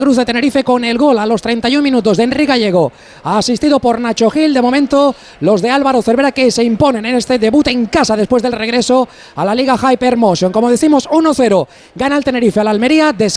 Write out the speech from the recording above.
Cruz de Tenerife con el gol a los 31 minutos de Enrique Gallego, asistido por Nacho Gil. De momento, los de Álvaro Cervera que se imponen en este debut en casa después del regreso a la Liga Hypermotion. Como decimos, 1-0 gana el Tenerife al Almería.